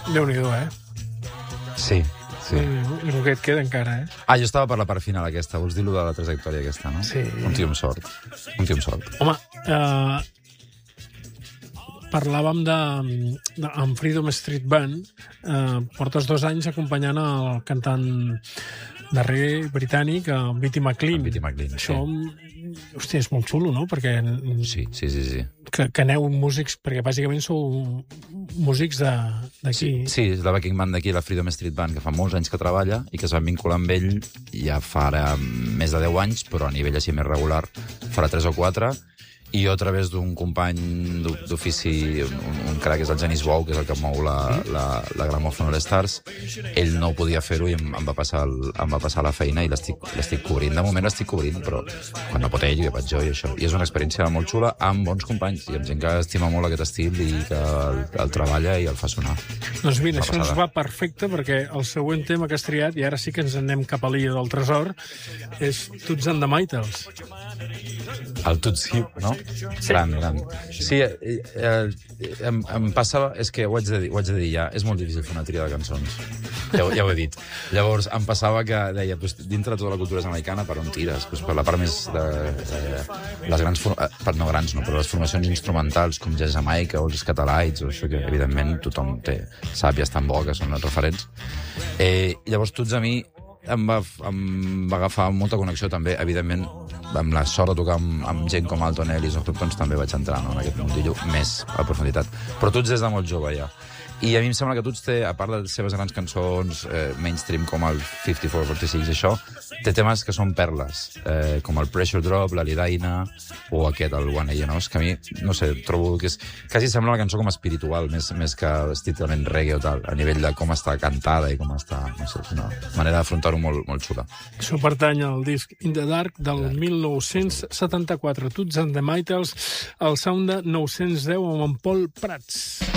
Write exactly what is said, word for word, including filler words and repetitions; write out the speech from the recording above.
Déu-n'hi-do, eh? Sí, sí. I el que et queda encara, eh? Ah, jo estava per la part final aquesta. Vols dir-lo de la trajectòria aquesta, no? Sí. Un tio amb sort. Un tio amb sort. Home, eh, parlàvem de, de, amb Freedom Street Band. Eh, portes dos anys acompanyant el cantant darrer britànic, en Bitty McLean. En Bitty McLean, Això, sí. hòstia, és molt xulo, no? Perquè Sí, sí, sí, sí. que, que aneu músics, perquè bàsicament sou músics d'aquí. Sí, sí, és la backing band d'aquí, la Freedom Street Band, que fa molts anys que treballa i que es van vincular amb ell ja fa ara més de deu anys, però a nivell així més regular farà tres o quatre. I jo, a través d'un company d'ofici, un, un crac, és el Genís Bou, que és el que mou la, la, la Gramophone All Stars, ell no podia fer-ho i em, em, va passar el, em va passar la feina i l'estic cobrint. De moment l'estic cobrint, però quan no pot ell, ja vaig jo i això. I és una experiència molt xula amb bons companys i amb gent que estima molt aquest estil i que el, el treballa i el fa sonar. Doncs mira, això ens va perfecte perquè el següent tema que has triat, i ara sí que ens en anem cap a l'illa del tresor, és Toots and the Maytals. El Tutsi, no? Sí. Gran, gran. Sí, eh, eh, em, em passa... És que ho haig, de dir, ho haig de dir ja, és molt difícil fer una tria de cançons. Ja, ja ho he dit. Llavors, em passava que deia, pues, dintre de tota la cultura jamaicana, per on tires? Pues, per la part més de... de les grans... Per, no grans, no, però les formacions instrumentals, com Jazz Jamaica o els Catalites, o això que, evidentment, tothom té, sap i està en bo, que són els referents. Eh, llavors, tots a mi em va, em va agafar molta connexió també, evidentment, amb la sort de tocar amb, amb gent com Alton Ellis o Clapton, també vaig entrar, no, en aquest mundillo més a profunditat. Però Toots des de molt jove, ja. I a mi em sembla que Toots té, a part de les seves grans cançons eh, mainstream com el cinquanta-quatre quaranta-sis i això, té temes que són perles, eh, com el Pressure Drop, la Lidaina, o aquest, el One A N Os, que a mi, no sé, trobo que és... Quasi sembla una cançó com espiritual, més, més que estrictament reggae o tal, a nivell de com està cantada i com està... No sé, és una manera d'afrontar-ho molt, molt xula. Això pertany al disc In the Dark del mil nou-cents setanta-quatre, Toots and the Maytals, el sound de nou-cents deu amb en Paul Prats.